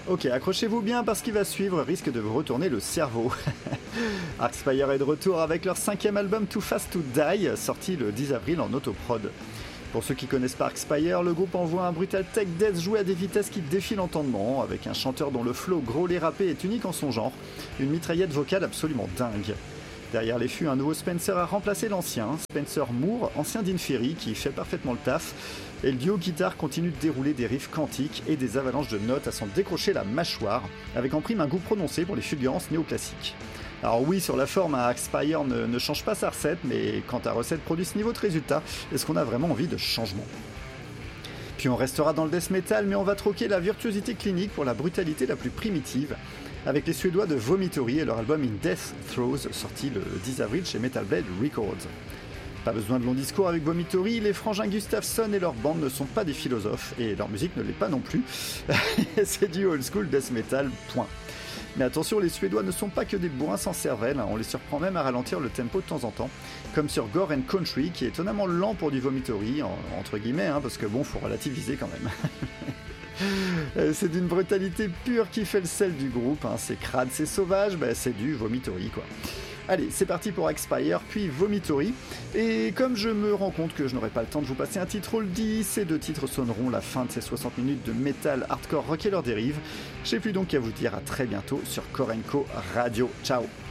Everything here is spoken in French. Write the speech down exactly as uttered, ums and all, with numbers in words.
Ok, accrochez-vous bien parce qu'il va suivre risque de vous retourner le cerveau. Arcspire est de retour avec leur cinquième album Too Fast to Die, sorti le dix avril en autoprod. Pour ceux qui connaissent pas Arcspire, le groupe envoie un brutal tech death joué à des vitesses qui défient l'entendement, avec un chanteur dont le flow grôlé râpé est unique en son genre, une mitraillette vocale absolument dingue. Derrière les fûts, un nouveau Spencer a remplacé l'ancien, Spencer Moore, ancien d'Inferi, qui fait parfaitement le taf, et le duo guitare continue de dérouler des riffs quantiques et des avalanches de notes à s'en décrocher la mâchoire, avec en prime un goût prononcé pour les fulgurances néoclassiques. Alors oui, sur la forme, Arcspire ne, ne change pas sa recette, mais quand ta recette produit ce niveau de résultat, est-ce qu'on a vraiment envie de changement ? Puis on restera dans le death metal, mais on va troquer la virtuosité clinique pour la brutalité la plus primitive, avec les Suédois de Vomitory et leur album In Death Throes, sorti le dix avril chez Metal Blade Records. Pas besoin de long discours avec Vomitory, les frangins Gustafsson et leur bande ne sont pas des philosophes, et leur musique ne l'est pas non plus. C'est du old school death metal, point. Mais attention, les Suédois ne sont pas que des bourrins sans cervelle, on les surprend même à ralentir le tempo de temps en temps, comme sur Gore and Country, qui est étonnamment lent pour du Vomitory, en, entre guillemets, hein, parce que bon, faut relativiser quand même. C'est d'une brutalité pure qui fait le sel du groupe, hein. C'est crade, c'est sauvage, bah c'est du Vomitory quoi. Allez, c'est parti pour Arcspire, puis Vomitory. Et comme je me rends compte que je n'aurai pas le temps de vous passer un titre oldie, ces deux titres sonneront la fin de ces soixante minutes de métal hardcore rock et leur dérive. J'ai plus donc qu'à vous dire à très bientôt sur Korenko Radio. Ciao.